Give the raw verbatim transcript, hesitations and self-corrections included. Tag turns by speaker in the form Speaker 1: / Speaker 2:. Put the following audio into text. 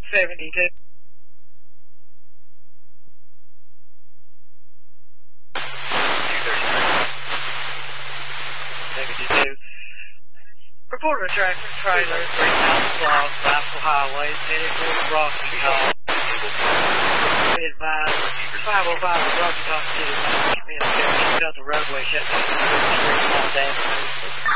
Speaker 1: seventy-two. seventy-two. Report a tractor trailer, three thousand blocks, Bicycle Highway, headed towards Rocky Top. Be advised, five oh five of Rocky Top City, communication, got the roadway shut down, street, all damage.